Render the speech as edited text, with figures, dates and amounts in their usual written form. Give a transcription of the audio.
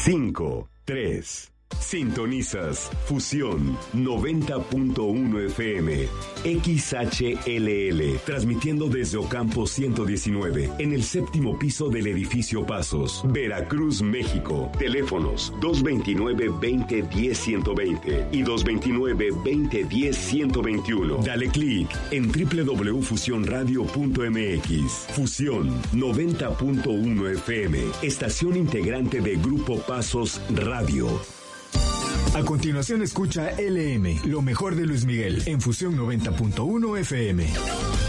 5, 3. Sintonizas Fusión 90.1 FM, XHLL, transmitiendo desde Ocampo 119, en el séptimo piso del edificio Pasos, Veracruz, México. Teléfonos 229-2010-120 y 229-2010-121. Dale clic en www.fusionradio.mx. Fusión 90.1 FM, estación integrante de Grupo Pasos Radio. A continuación escucha LM, lo mejor de Luis Miguel, en Fusión 90.1 FM.